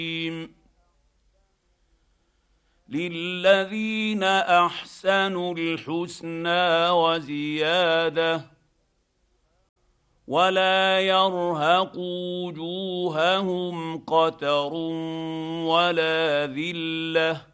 للذين احسنوا الحسنى وزياده ولا يرهق وجوههم قتر ولا ذله